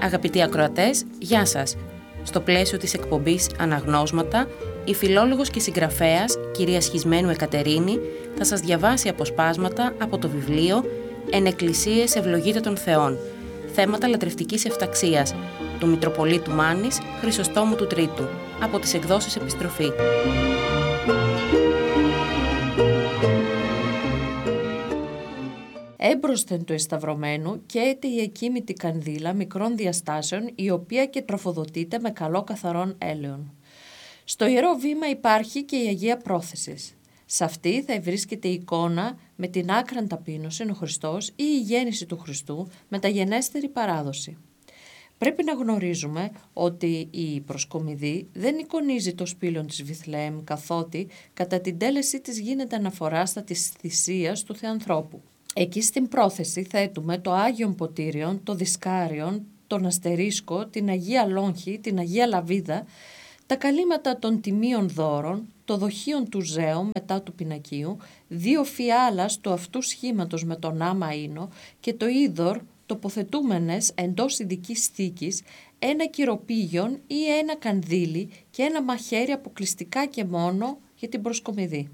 Αγαπητοί ακροατές, γεια σας. Στο πλαίσιο της εκπομπής Αναγνώσματα, η φιλόλογος και συγγραφέας κυρία Σχισμένου Εκατερίνη θα σας διαβάσει αποσπάσματα από το βιβλίο «Εν εκκλησίες ευλογείται των Θεών. Θέματα λατρευτικής εφταξίας» του Μητροπολίτου Μάνης Χρυσοστόμου του Τρίτου, από τις εκδόσεις Επιστροφή. Έμπροσθεν του εσταυρωμένου καίεται η εκείμητη κανδύλα μικρών διαστάσεων, η οποία και τροφοδοτείται με καλό καθαρόν έλαιον. Στο Ιερό Βήμα υπάρχει και η Αγία Πρόθεσης. Σε αυτή θα βρίσκεται η εικόνα με την άκραν ταπείνωση ο Χριστός ή η γέννηση του Χριστού με τα γενέστερη παράδοση. Πρέπει να γνωρίζουμε ότι η προσκομιδή δεν εικονίζει το σπήλιον της Βιθλεέμ, καθότι κατά την τέλεσή της γίνεται αναφορά στα της θυσίας του Θεανθρώπου. Εκεί στην πρόθεση θέτουμε το Άγιον Ποτήριον, το Δισκάριον, τον Αστερίσκο, την Αγία Λόγχη, την Αγία Λαβίδα, τα καλύματα των τιμίων δώρων, το δοχείον του Ζέου μετά του πινακίου, 2 φιάλας του αυτού σχήματος με τον άμα ίνο και το είδωρ τοποθετούμενες εντός ειδικής θήκης, ένα κυροπήγιον ή ένα κανδύλι και ένα μαχαίρι αποκλειστικά και μόνο για την προσκομιδή.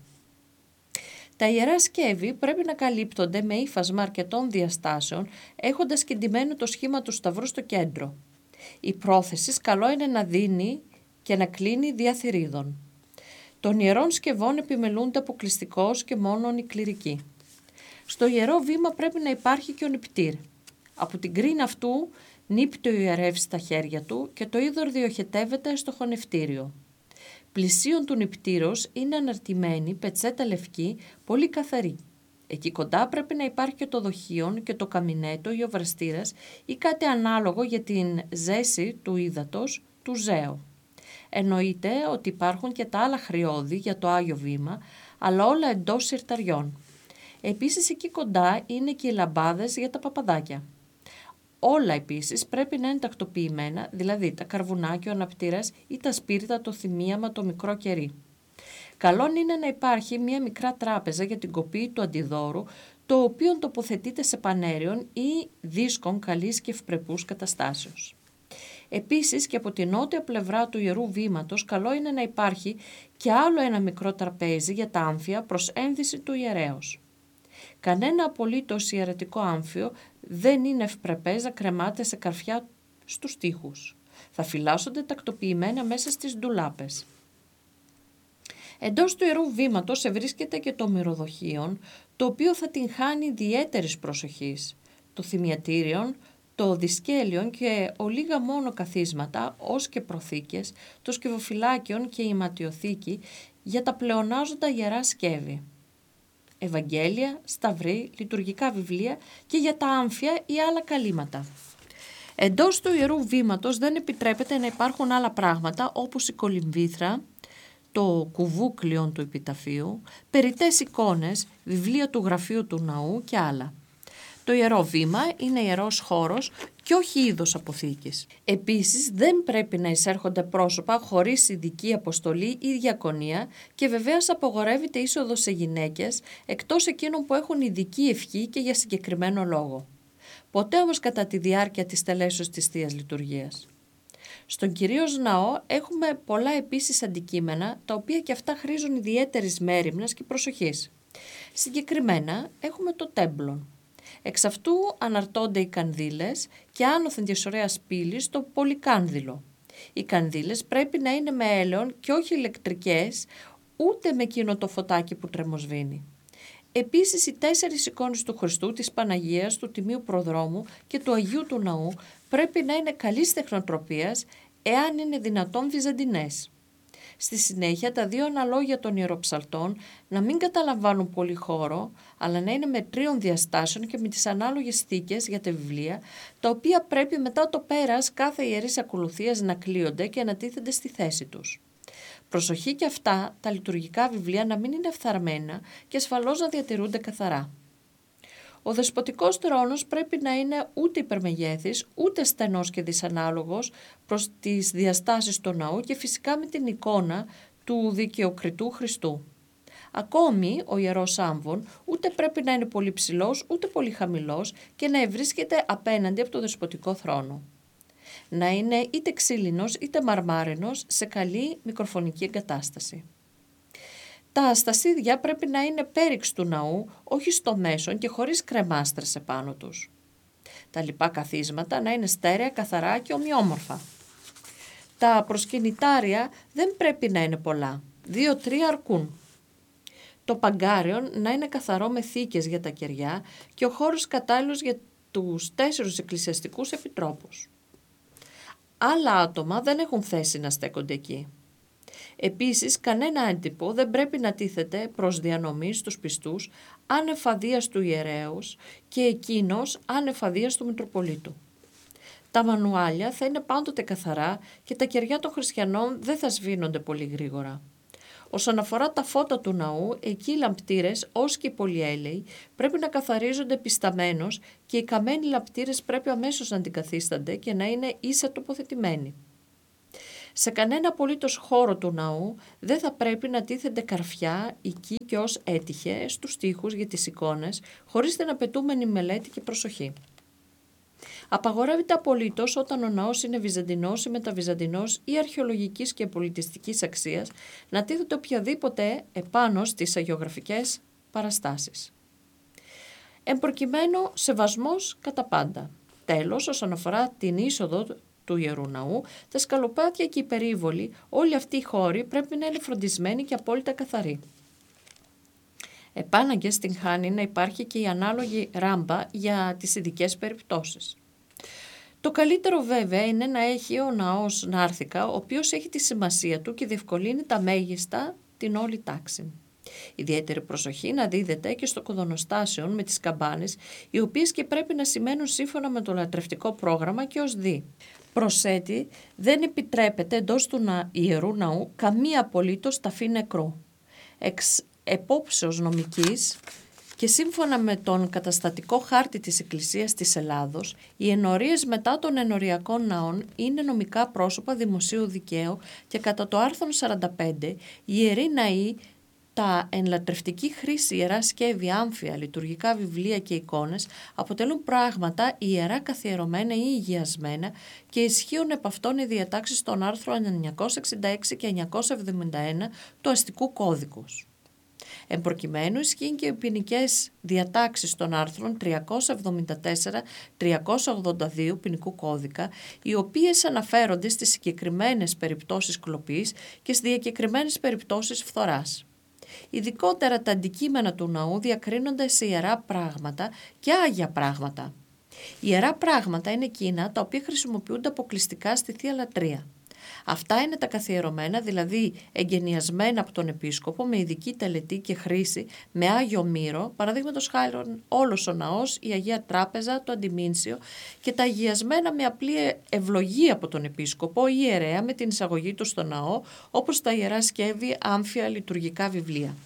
Τα ιερά σκεύη πρέπει να καλύπτονται με ύφασμα αρκετών διαστάσεων, έχοντας κεντυμένο το σχήμα του Σταυρού στο κέντρο. Η πρόθεση καλό είναι να δίνει και να κλείνει διαθυρίδων. Των ιερών σκευών επιμελούνται αποκλειστικώς και μόνον οι κληρικοί. Στο Ιερό Βήμα πρέπει να υπάρχει και ο νηπτήρ. Από την κρίνη αυτού νύπτει ο ιερεύς στα χέρια του και το είδωρ διοχετεύεται στο χωνευτήριο. Πλησίον του νηπτήρος είναι αναρτημένη πετσέτα λευκή, πολύ καθαρή. Εκεί κοντά πρέπει να υπάρχει και το δοχείον και το καμινέτο ή ο βραστήρας ή κάτι ανάλογο για την ζέση του ύδατος του Ζέου. Εννοείται ότι υπάρχουν και τα άλλα χρειώδη για το Άγιο Βήμα, αλλά όλα εντός συρταριών. Επίσης εκεί κοντά είναι και οι λαμπάδες για τα παπαδάκια. Όλα επίσης πρέπει να είναι τακτοποιημένα, δηλαδή τα καρβουνάκια, ο αναπτήρας ή τα σπίρτα, το θυμίαμα, το μικρό κερί. Καλόν είναι να υπάρχει μια μικρά τράπεζα για την κοπή του αντιδώρου, το οποίο τοποθετείται σε πανέριον ή δίσκων καλής και ευπρεπούς καταστάσεως. Επίσης και από την νότια πλευρά του Ιερού Βήματος καλό είναι να υπάρχει και άλλο ένα μικρό τραπέζι για τα άμφια προς ένδυση του ιερέως. Κανένα απολύτως ιερετικό άμφιο δεν είναι ευπρεπές να κρεμάται σε καρφιά στους τοίχους. Θα φυλάσσονται τακτοποιημένα μέσα στις ντουλάπες. Εντός του Ιερού Βήματος ευρίσκεται και το μυροδοχείον, το οποίο θα την χάνει ιδιαίτερης προσοχής. Το θυμιατήριον, το δισκέλιον και ολίγα μόνο καθίσματα, ως και προθήκες, το σκευοφυλάκιον και η ματιοθήκη για τα πλεονάζοντα ιερά σκεύη. Ευαγγέλια, σταυροί, λειτουργικά βιβλία και για τα άμφια ή άλλα καλύματα. Εντός του Ιερού Βήματος δεν επιτρέπεται να υπάρχουν άλλα πράγματα όπως η κολυμβήθρα, το κουβούκλιον του επιταφείου, περιττές εικόνες, βιβλία του γραφείου του ναού και άλλα. Το Ιερό Βήμα είναι ιερός χώρος και όχι είδος αποθήκης. Επίσης δεν πρέπει να εισέρχονται πρόσωπα χωρίς ειδική αποστολή ή διακονία και βεβαίως απαγορεύεται είσοδος σε γυναίκες εκτός εκείνων που έχουν ειδική ευχή και για συγκεκριμένο λόγο. Ποτέ όμως κατά τη διάρκεια της τελέσεως της Θείας Λειτουργίας. Στον κυρίως ναό έχουμε πολλά επίσης αντικείμενα τα οποία και αυτά χρήζουν ιδιαίτερης μέριμνας και προσοχής. Συγκεκριμένα έχουμε το τέμπλον. Εξ αυτού αναρτώνται οι κανδύλες και άνωθεν της ωραίας πύλης το πολυκάνδυλο. Οι κανδύλες πρέπει να είναι με έλαιον και όχι ηλεκτρικές, ούτε με εκείνο το φωτάκι που τρεμοσβήνει. Επίσης οι 4 εικόνες του Χριστού, της Παναγίας, του Τιμίου Προδρόμου και του Αγίου του Ναού πρέπει να είναι καλής τεχνοτροπίας, εάν είναι δυνατόν βυζαντινές. Στη συνέχεια τα 2 αναλόγια των ιεροψαλτών να μην καταλαμβάνουν πολύ χώρο, αλλά να είναι με 3 διαστάσεων και με τις ανάλογες θήκες για τα βιβλία, τα οποία πρέπει μετά το πέρας κάθε ιερής ακολουθίας να κλείονται και να τίθενται στη θέση τους. Προσοχή και αυτά τα λειτουργικά βιβλία να μην είναι φθαρμένα και ασφαλώς να διατηρούνται καθαρά. Ο δεσποτικός τρόνος πρέπει να είναι ούτε υπερμεγέθης, ούτε στενός και δυσανάλογος προς τις διαστάσεις του ναού και φυσικά με την εικόνα του δικαιοκριτού Χριστού. Ακόμη ο ιερός άμβων ούτε πρέπει να είναι πολύ ψηλός ούτε πολύ χαμηλός και να ευρίσκεται απέναντι από το δεσποτικό θρόνο. Να είναι είτε ξύλινος είτε μαρμάρινος σε καλή μικροφωνική εγκατάσταση. Τα στασίδια πρέπει να είναι πέριξ του ναού, όχι στο μέσον και χωρίς κρεμάστρες επάνω τους. Τα λοιπά καθίσματα να είναι στέρεα, καθαρά και ομοιόμορφα. Τα προσκυνητάρια δεν πρέπει να είναι πολλά, 2-3 αρκούν. Το παγκάριον να είναι καθαρό με θήκες για τα κεριά και ο χώρος κατάλληλος για τους 4 εκκλησιαστικούς επιτρόπους. Άλλα άτομα δεν έχουν θέση να στέκονται εκεί. Επίσης, κανένα έντυπο δεν πρέπει να τίθεται προς διανομή στους πιστούς άνευ αδείας του ιερέως και εκείνος άνευ αδείας του Μητροπολίτου. Τα μανουάλια θα είναι πάντοτε καθαρά και τα κεριά των χριστιανών δεν θα σβήνονται πολύ γρήγορα. Όσον αφορά τα φώτα του ναού, εκεί οι λαμπτήρες, ως και οι πολυέλαιοι, πρέπει να καθαρίζονται επισταμένως και οι καμένοι λαμπτήρες πρέπει αμέσως να αντικαθίστανται και να είναι ίσα τοποθετημένοι. Σε κανένα απολύτως χώρο του ναού δεν θα πρέπει να τίθενται καρφιά εκεί και ως έτυχε στους τοίχους για τις εικόνες, χωρίς την απαιτούμενη μελέτη και προσοχή. Απαγορεύεται απολύτως όταν ο ναός είναι βυζαντινός ή μεταβυζαντινός ή αρχαιολογικής και πολιτιστικής αξίας να τίθεται οποιαδήποτε επάνω στις αγιογραφικές παραστάσεις. Εν προκειμένου, σεβασμός κατά πάντα. Τέλος, όσον αφορά την είσοδο του Ιερού Ναού, τα σκαλοπάτια και οι περίβολοι, όλοι αυτοί οι χώροι πρέπει να είναι φροντισμένοι και απόλυτα καθαροί. Επάναγκες την χάνει να υπάρχει και η ανάλογη ράμπα για τις ειδικές περιπτώσεις. Το καλύτερο βέβαια είναι να έχει ο ναός νάρθηκα, ο οποίος έχει τη σημασία του και διευκολύνει τα μέγιστα την όλη τάξη. Ιδιαίτερη προσοχή να δίδεται και στο κοδονοστάσεων με τις καμπάνες, οι οποίες και πρέπει να σημαίνουν σύμφωνα με το λατρευτικό πρόγραμμα και ως δι. Προσέτη, δεν επιτρέπεται εντός του Ιερού Ναού καμία απολύτως ταφή νεκρού. Εξ επόψεως νομικής και σύμφωνα με τον καταστατικό χάρτη της Εκκλησίας της Ελλάδος, οι ενορίες μετά των ενοριακών ναών είναι νομικά πρόσωπα δημοσίου δικαίου και κατά το άρθρο 45 οι ιεροί ναοί, τα εν λατρευτική χρήση ιερά σκεύη, άμφια, λειτουργικά βιβλία και εικόνες αποτελούν πράγματα ιερά καθιερωμένα ή υγιασμένα και ισχύουν επ' αυτών οι διατάξεις των άρθρων 966 και 971 του αστικού κώδικους. Εν προκειμένου ισχύουν και οι ποινικές διατάξεις των άρθρων 374-382 ποινικού κώδικα, οι οποίες αναφέρονται στις συγκεκριμένες περιπτώσεις κλοπής και στις διακεκριμένες περιπτώσεις φθοράς. Ειδικότερα τα αντικείμενα του ναού διακρίνονται σε ιερά πράγματα και άγια πράγματα. Ιερά πράγματα είναι εκείνα τα οποία χρησιμοποιούνται αποκλειστικά στη Θεία Λατρεία. Αυτά είναι τα καθιερωμένα, δηλαδή εγκαινιασμένα από τον επίσκοπο με ειδική τελετή και χρήση με Άγιο Μύρο, παραδείγματος χάρη όλος ο ναός, η Αγία Τράπεζα, το Αντιμήνσιο και τα αγιασμένα με απλή ευλογία από τον επίσκοπο ή ιερέα με την εισαγωγή του στο ναό, όπως τα ιερά σκεύη, άμφια, λειτουργικά βιβλία.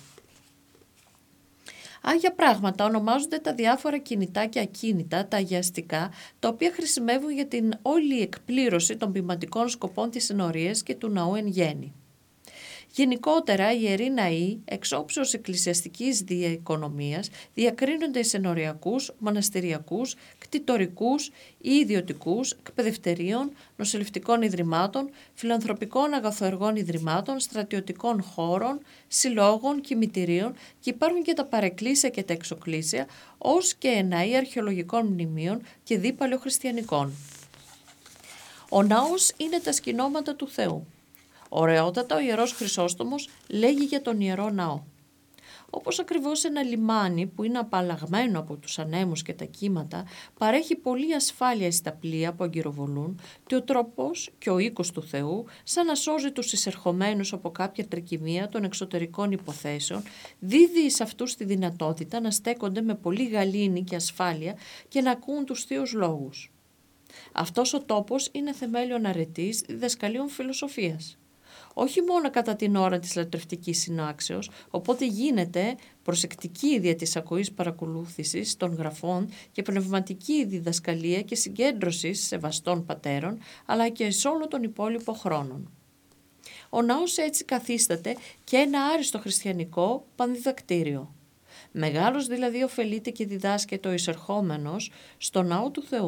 Άγια πράγματα ονομάζονται τα διάφορα κινητά και ακίνητα, τα αγιαστικά, τα οποία χρησιμεύουν για την όλη εκπλήρωση των ποιηματικών σκοπών της ενορίας και του ναού εν γέννη. Γενικότερα, οι ιεροί ναοί, εξ όψεως εκκλησιαστικής διαοικονομίας, διακρίνονται σε ενοριακούς, μοναστηριακούς, κτητορικούς ή ιδιωτικούς, εκπαιδευτερίων, νοσηλευτικών ιδρυμάτων, φιλανθρωπικών αγαθοεργών ιδρυμάτων, στρατιωτικών χώρων, συλλόγων, κημητηρίων και υπάρχουν και τα παρεκκλήσια και τα εξοκλήσια, ως και ναοί αρχαιολογικών μνημείων και δι παλαιοχριστιανικών. Ο ναός είναι τα σκηνώματα του Θεού. Ωραιότατα ο Ιερός Χρυσόστομος λέγει για τον Ιερό Ναό. Όπως ακριβώς ένα λιμάνι που είναι απαλλαγμένο από τους ανέμους και τα κύματα παρέχει πολλή ασφάλεια στα πλοία που αγκυροβολούν και ο τρόπος και ο οίκος του Θεού σαν να σώζει τους εισερχομένους από κάποια τρικυμία των εξωτερικών υποθέσεων δίδει σε αυτούς τη δυνατότητα να στέκονται με πολύ γαλήνη και ασφάλεια και να ακούν τους Θείους Λόγους. Αυτός ο τόπος είναι θεμέλιον αρετής διδασκαλίων φιλοσοφίας. Όχι μόνο κατά την ώρα της λατρευτικής συνάξεως, οπότε γίνεται προσεκτική δια της ακοής παρακολούθησης των γραφών και πνευματική διδασκαλία και συγκέντρωση σεβαστών πατέρων, αλλά και σε όλο τον υπόλοιπο χρόνων. Ο ναός έτσι καθίσταται και ένα άριστο χριστιανικό πανδιδακτήριο. Μεγάλος δηλαδή ωφελείται και διδάσκεται ο εισερχόμενος στο ναό του Θεού.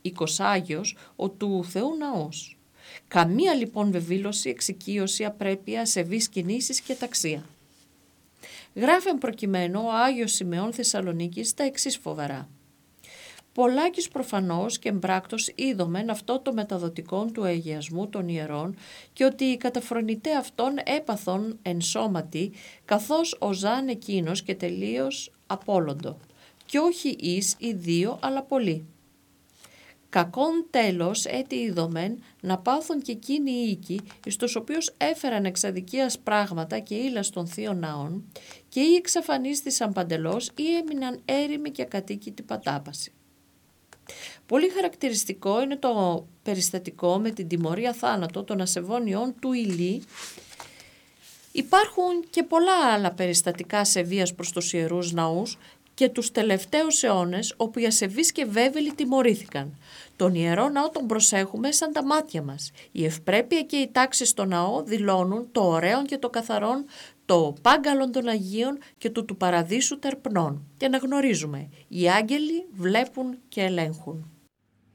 οίκος Άγιος, ο του Θεού ναός. Καμία λοιπόν βεβήλωση, εξοικείωση, απρέπεια, σεβείς κινήσεις και ταξία. Γράφει εν προκειμένου ο Άγιος Σημεών Θεσσαλονίκης τα εξής φοβερά. Πολλάκις προφανώς και εμπράκτος είδομεν αυτό το μεταδοτικόν του αγιασμού των ιερών και ότι οι καταφρονητέ αυτών έπαθον εν σώματι καθώς ο Ζαν εκείνος και τελείως απόλοντο και όχι εις ή δύο αλλά πολλοί. Κακόν τέλος έτι είδομεν να πάθουν και εκείνοι οι οίκοι εις τους οποίους έφεραν εξαδικίας πράγματα και ύλας των θείων ναών και ή εξαφανίστησαν παντελώς ή έμειναν έρημοι και ακατοίκητοι πατάπαση. Πολύ χαρακτηριστικό είναι το περιστατικό με την τιμωρία θάνατο των ασεβών ιών του Ηλί. Υπάρχουν και πολλά άλλα περιστατικά ασεβίας προς τους ιερούς ναούς και τους τελευταίους αιώνες όπου οι ασεβείς και βέβαιλοι τιμωρήθηκαν. Τον ιερό ναό τον προσέχουμε σαν τα μάτια μας. Η ευπρέπεια και η τάξη στο ναό δηλώνουν το ωραίο και το καθαρόν, το πάγκαλον των Αγίων και του παραδείσου τερπνών. Και να γνωρίζουμε, οι άγγελοι βλέπουν και ελέγχουν.